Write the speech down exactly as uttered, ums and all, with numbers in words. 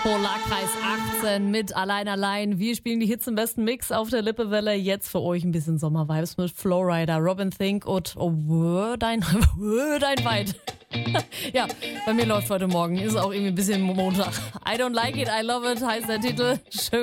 Polarkreis achtzehn mit Allein Allein. Wir spielen die Hits im besten Mix auf der Lippewelle. Jetzt für euch ein bisschen Sommervibes mit Flowrider, Robin Thicke und Oh, Word ein, Word ein Weit. Ja, bei mir läuft heute Morgen. Ist auch irgendwie ein bisschen Montag. I don't like it, I love it heißt der Titel. Schön.